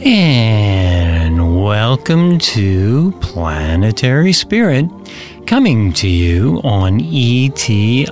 And welcome to Planetary Spirit, coming to you on ETIN,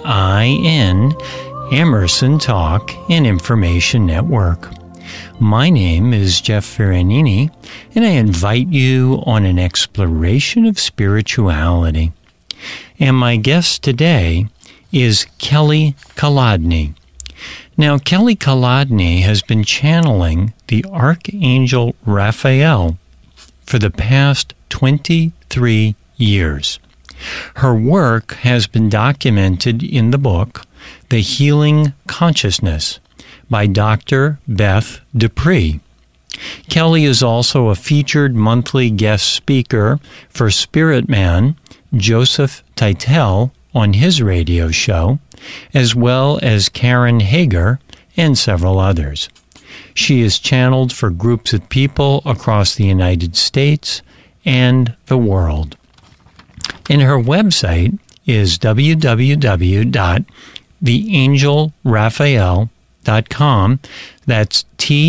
Emerson Talk and Information Network. My name is Jeff Ferranini, and I invite you on an exploration of spirituality. And my guest today is Kelly Kolodny. Now, Kelly Kolodny has been channeling the Archangel Raphael for the past 23 years. Her work has been documented in the book, The Healing Consciousness, by Dr. Beth Dupree. Kelly is also a featured monthly guest speaker for Spirit Man Joseph Teitel on his radio show, as well as Karen Hager and several others. She is channeled for groups of people across the United States and the world. And her website is www.theangelraphael.com. That's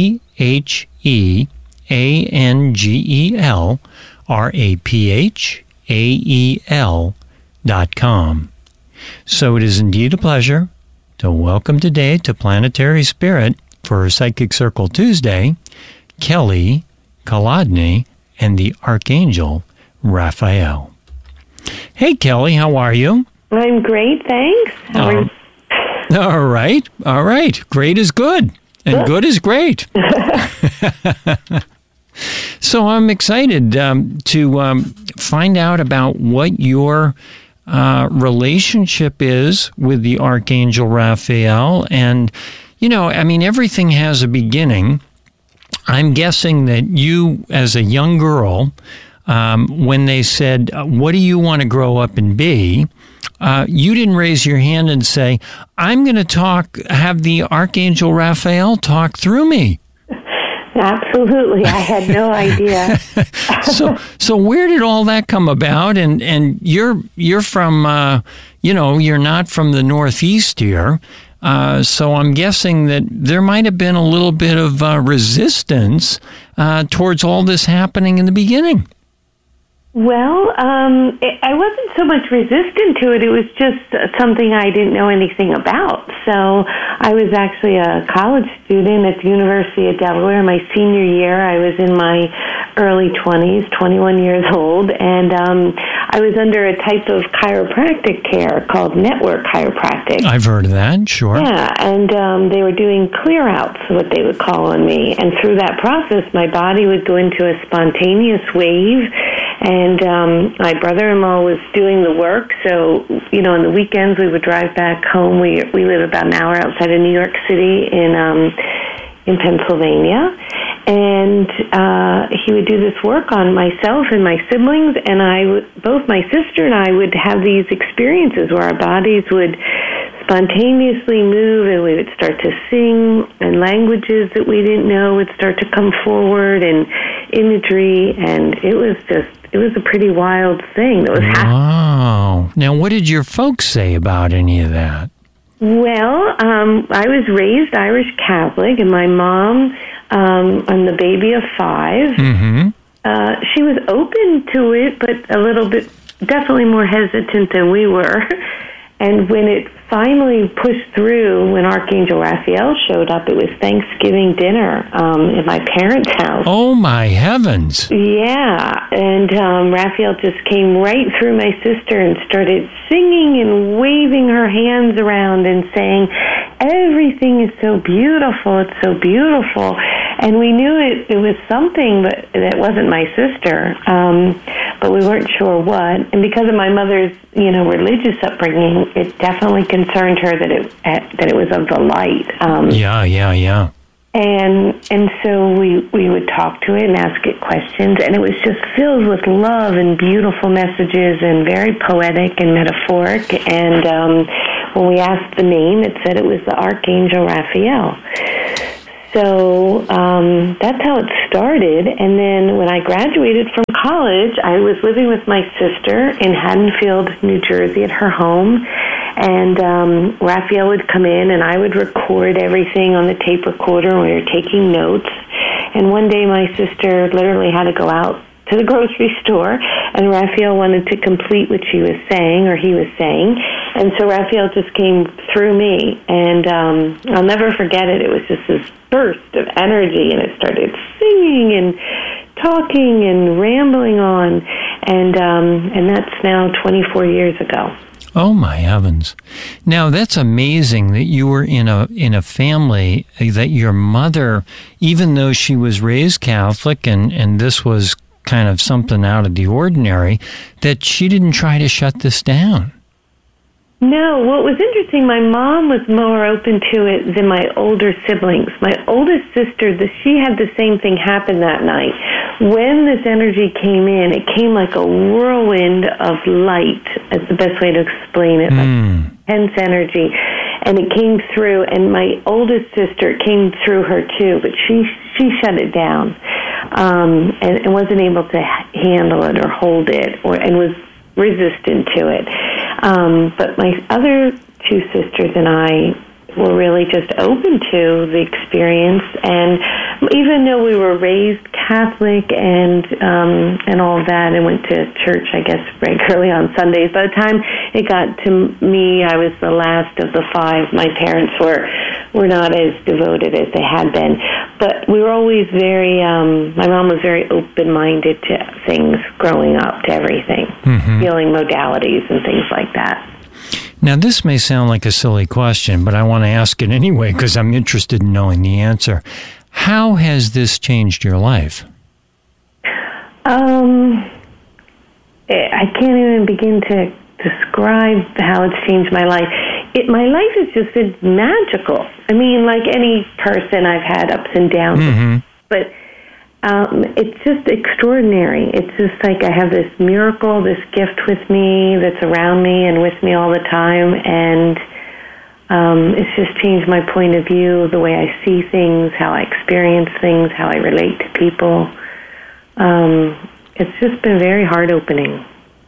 TheAngelRaphael.com. So it is indeed a pleasure to welcome today to Planetary Spirit for Psychic Circle Tuesday, Kelly Kolodny and the Archangel Raphael. Hey, Kelly, how are you? I'm great, thanks. How are you? All right. Great is good, and good is great. So I'm excited to find out about what your relationship is with the Archangel Raphael. And, you know, I mean, everything has a beginning. I'm guessing that you, as a young girl, when they said, what do you want to grow up and be? You didn't raise your hand and say, I'm going to have the Archangel Raphael talk through me. Absolutely. I had no idea. So where did all that come about? And you're from, you're not from the Northeast here. So I'm guessing that there might have been a little bit of resistance towards all this happening in the beginning. Well, I wasn't so much resistant to it. It was just something I didn't know anything about. So I was actually a college student at the University of Delaware. My senior year, I was in my early 20s, 21 years old, and I was under a type of chiropractic care called network chiropractic. I've heard of that, sure. Yeah, and they were doing clear-outs, what they would call on me. And through that process, my body would go into a spontaneous wave. And my brother-in-law was doing the work, so, on the weekends we would drive back home. We live about an hour outside of New York City in Pennsylvania. And he would do this work on myself and my siblings, and both my sister and I would have these experiences where our bodies would spontaneously move, and we would start to sing, and languages that we didn't know would start to come forward, and imagery, and it was a pretty wild thing that was happening. Wow. Now, what did your folks say about any of that? Well, I was raised Irish Catholic, and my mom, I'm the baby of 5. Mm-hmm. She was open to it, but a little bit, definitely more hesitant than we were. And when it finally pushed through, when Archangel Raphael showed up, it was Thanksgiving dinner at my parents' house. Oh, my heavens. Yeah, and Raphael just came right through my sister and started singing and waving her hands around and saying, everything is so beautiful, it's so beautiful. And we knew it was something, but that wasn't my sister, but we weren't sure what. And because of my mother's, religious upbringing, it definitely concerned her that it was of the light. Yeah. And so we would talk to it and ask it questions, and it was just filled with love and beautiful messages and very poetic and metaphoric. And when we asked the name, it said it was the Archangel Raphael. So that's how it started. And then when I graduated from college, I was living with my sister in Haddonfield, New Jersey, at her home. And Raphael would come in, and I would record everything on the tape recorder. We were taking notes. And one day my sister literally had to go out to the grocery store, and Raphael wanted to complete what she was saying, or he was saying, and so Raphael just came through me, and I'll never forget it. It was just this burst of energy, and it started singing and talking and rambling on, and that's now 24 years ago. Oh my heavens! Now that's amazing that you were in a family that your mother, even though she was raised Catholic, and this was kind of something out of the ordinary, that she didn't try to shut this down. No, what was interesting, my mom was more open to it than my older siblings. My oldest sister, she had the same thing happen that night. When this energy came in, it came like a whirlwind of light. That's the best way to explain it, like intense energy. And it came through, and my oldest sister, it came through her too, but she shut it down and wasn't able to handle it or hold it, and was resistant to it. But my other two sisters and I were really just open to the experience, and even though we were raised Catholic and all of that, and went to church, I guess, regularly on Sundays, by the time it got to me, I was the last of the five. My parents were not as devoted as they had been, but we were always very, my mom was very open-minded to things growing up, to everything, healing modalities and things like that. Now, this may sound like a silly question, but I want to ask it anyway because I'm interested in knowing the answer. How has this changed your life? I can't even begin to describe how it's changed my life. My life has just been magical. I mean, like any person, I've had ups and downs, but it's just extraordinary. It's just like I have this miracle, this gift with me that's around me and with me all the time, and it's just changed my point of view, the way I see things, how I experience things, how I relate to people. It's just been very heart-opening.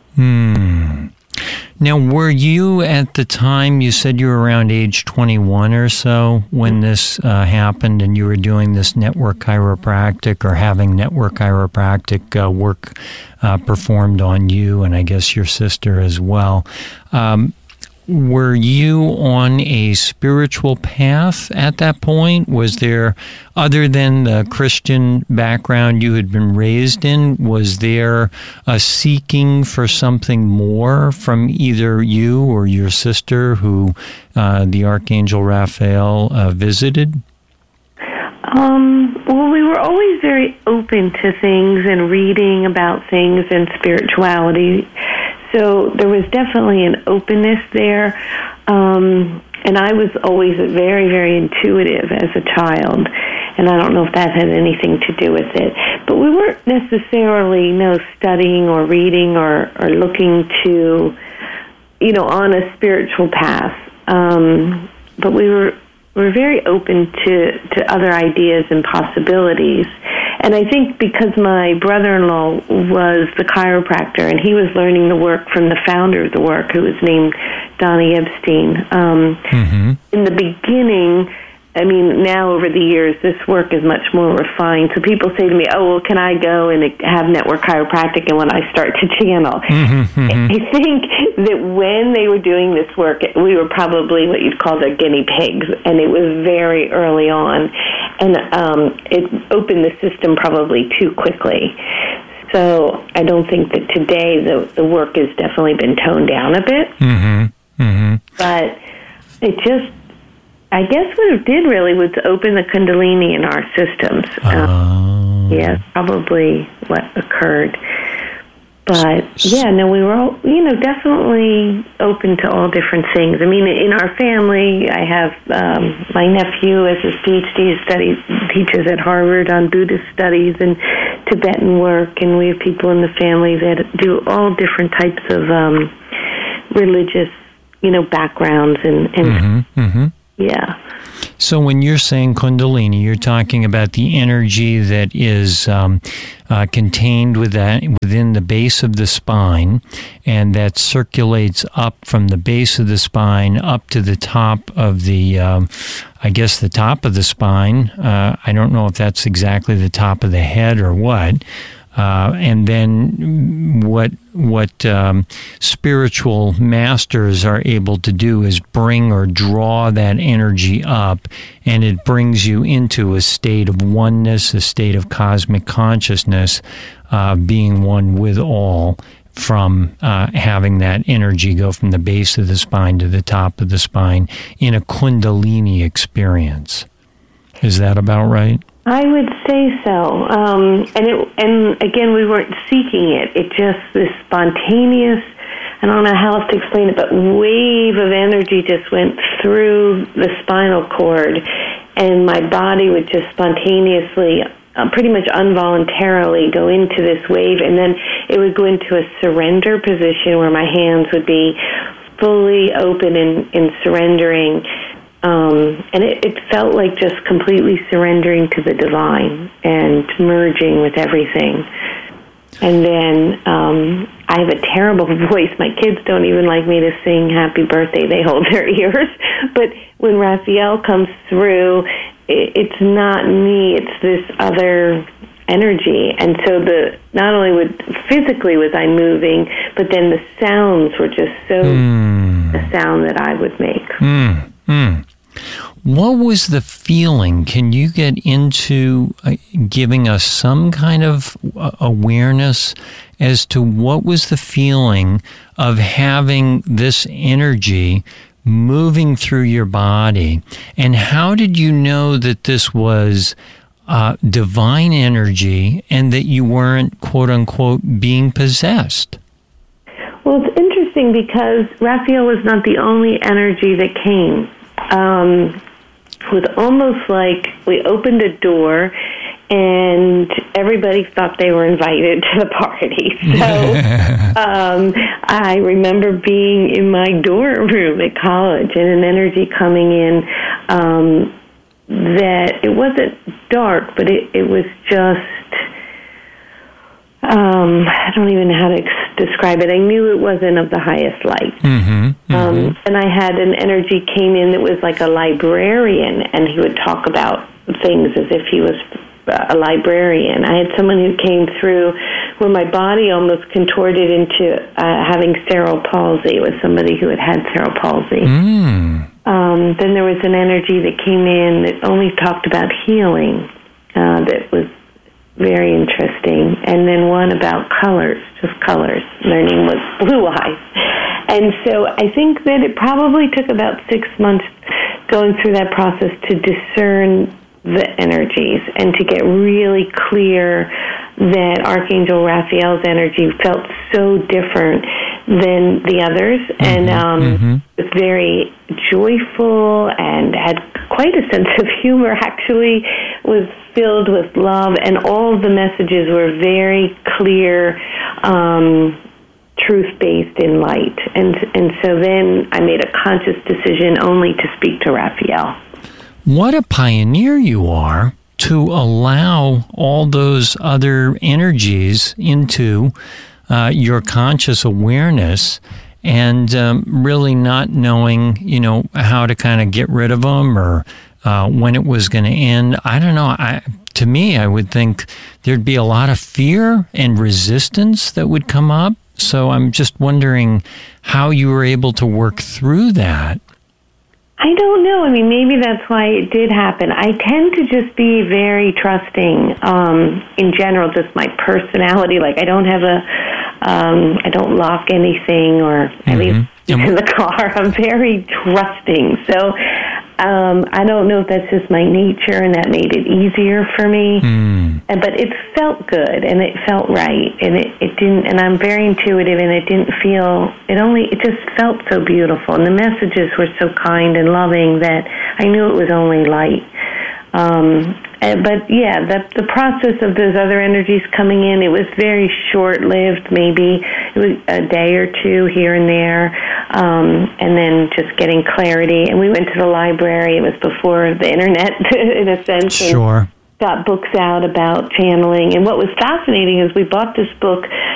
Now, were you at the time, you said you were around age 21 or so when this happened, and you were doing this network chiropractic or having network chiropractic work performed on you and I guess your sister as well. Were you on a spiritual path at that point? Was there, other than the Christian background you had been raised in, was there a seeking for something more from either you or your sister who the Archangel Raphael visited? Well, we were always very open to things and reading about things and spirituality. So there was definitely an openness there. And I was always very, very intuitive as a child. And I don't know if that had anything to do with it. But we weren't necessarily, studying or reading or looking to, on a spiritual path. But we were very open to other ideas and possibilities. And I think because my brother-in-law was the chiropractor and he was learning the work from the founder of the work, who was named Donnie Epstein, in the beginning, I mean, now over the years, this work is much more refined. So people say to me, oh, well, can I go and have network chiropractic and when I start to channel? I think that when they were doing this work, we were probably what you'd call their guinea pigs, and it was very early on. And it opened the system probably too quickly. So I don't think that today the work has definitely been toned down a bit. But it just, I guess what it did really was open the Kundalini in our systems. Yeah, probably what occurred. But, yeah, no, we were all, definitely open to all different things. I mean, in our family, I have my nephew as his PhD teaches at Harvard on Buddhist studies and Tibetan work, and we have people in the family that do all different types of religious, backgrounds and yeah. So when you're saying Kundalini, you're talking about the energy that is contained within the base of the spine, and that circulates up from the base of the spine up to the top of the, the top of the spine. I don't know if that's exactly the top of the head or what. And then what spiritual masters are able to do is bring or draw that energy up, and it brings you into a state of oneness, a state of cosmic consciousness, being one with all, from having that energy go from the base of the spine to the top of the spine in a Kundalini experience. Is that about right? I would say so. And again, we weren't seeking it. It just this spontaneous, I don't know how else to explain it, but wave of energy just went through the spinal cord, and my body would just spontaneously, pretty much involuntarily, go into this wave, and then it would go into a surrender position where my hands would be fully open in surrendering. And it felt like just completely surrendering to the divine and merging with everything. And then I have a terrible voice. My kids don't even like me to sing happy birthday. They hold their ears. But when Raphael comes through, it's not me. It's this other energy. And so not only physically was I moving, but then the sounds were just so the sound that I would make. What was the feeling? Can you get into giving us some kind of awareness as to what was the feeling of having this energy moving through your body? And how did you know that this was divine energy and that you weren't, quote unquote, being possessed? Well, it's interesting because Raphael was not the only energy that came. It was almost like we opened a door and everybody thought they were invited to the party. So I remember being in my dorm room at college and an energy coming in that it wasn't dark, but it was just... I don't even know how to describe it. I knew it wasn't of the highest light. And I had an energy came in that was like a librarian, and he would talk about things as if he was a librarian. I had someone who came through where my body almost contorted into having cerebral palsy. It was somebody who had cerebral palsy. Then there was an energy that came in that only talked about healing. That was very interesting. And then one about colors, just colors. Their name was Blue Eyes. And so I think that it probably took about 6 months going through that process to discern the energies and to get really clear that Archangel Raphael's energy felt so different than the others, and was very joyful and had quite a sense of humor, actually, was filled with love, and all of the messages were very clear, truth-based in light. And so then I made a conscious decision only to speak to Raphael. What a pioneer you are to allow all those other energies into your conscious awareness, and really not knowing, how to kind of get rid of them or when it was going to end. I don't know. To me, I would think there'd be a lot of fear and resistance that would come up. So I'm just wondering how you were able to work through that. I don't know. I mean, maybe that's why it did happen. I tend to just be very trusting in general, just my personality. Like, I don't have I don't lock anything or at least in the car. I'm very trusting. So I don't know if that's just my nature and that made it easier for me. But it felt good and it felt right. And it didn't, and I'm very intuitive, and it didn't feel, it just felt so beautiful. And the messages were so kind and loving that I knew it was only light. But yeah, the process of those other energies coming in, it was very short-lived, maybe. It was a day or two here and there. and then just getting clarity. And we went to the library. It was before the internet, in a sense. Sure. Got books out about channeling. And what was fascinating is we bought this book